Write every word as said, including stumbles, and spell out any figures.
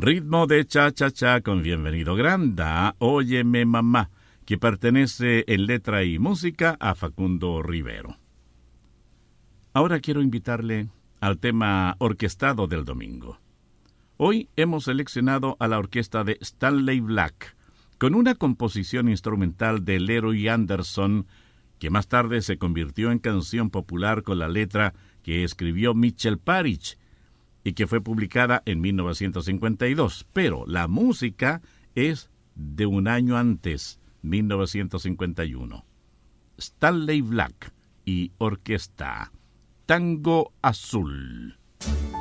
Ritmo de cha-cha-cha con Bienvenido Granda, Óyeme Mamá, que pertenece en letra y música a Facundo Rivero. Ahora quiero invitarle al tema orquestado del domingo. Hoy hemos seleccionado a la orquesta de Stanley Black, con una composición instrumental de Leroy Anderson, que más tarde se convirtió en canción popular con la letra que escribió Mitchell Parish, y que fue publicada en mil novecientos cincuenta y dos, pero la música es de un año antes, mil novecientos cincuenta y uno. Stanley Black y orquesta Tango Azul.